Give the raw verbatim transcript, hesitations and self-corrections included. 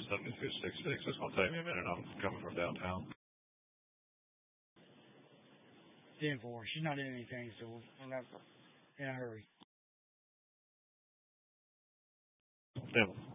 seventy-two sixty-six. It's going to take me a minute. I'm coming from downtown. ten four. She's not in anything, so we're not in a hurry. ten.